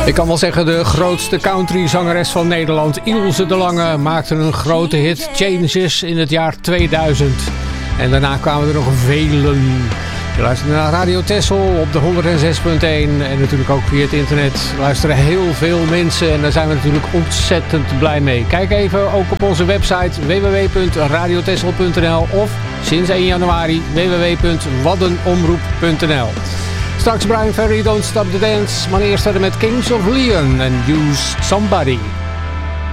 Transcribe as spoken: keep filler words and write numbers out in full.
Ik kan wel zeggen, de grootste country-zangeres van Nederland, Ilse de Lange, maakte een grote hit, Changes, in het jaar tweeduizend. En daarna kwamen er nog velen. Je luistert naar Radio Texel op de honderdzes punt één en natuurlijk ook via het internet. Er luisteren heel veel mensen en daar zijn we natuurlijk ontzettend blij mee. Kijk even ook op onze website w w w punt radio texel punt n l of sinds één januari w w w punt waddenomroep punt n l. Straks Brian Ferry, Don't Stop the Dance, maar eerst verder met Kings of Leon en Use Somebody.